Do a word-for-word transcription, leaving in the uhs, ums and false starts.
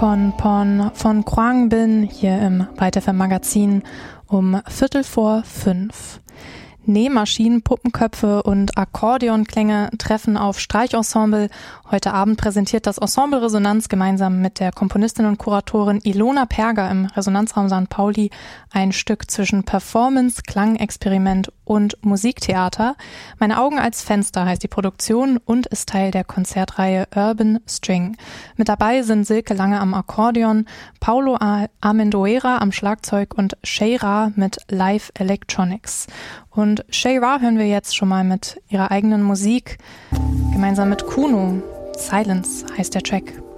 Pon Pon von Quang Bin hier im Byte F M Magazin um Viertel vor fünf. Nähmaschinen, Puppenköpfe und Akkordeonklänge treffen auf Streichensemble. Heute Abend präsentiert das Ensemble Resonanz gemeinsam mit der Komponistin und Kuratorin Ilona Perger im Resonanzraum Sankt Pauli ein Stück zwischen Performance, Klangexperiment und Musiktheater. Meine Augen als Fenster heißt die Produktion und ist Teil der Konzertreihe Urban String. Mit dabei sind Silke Lange am Akkordeon, Paulo Amendoera am Schlagzeug und Shay Ra mit Live Electronics. Und Shay Ra hören wir jetzt schon mal mit ihrer eigenen Musik, gemeinsam mit Kuno. Silence heißt der Track.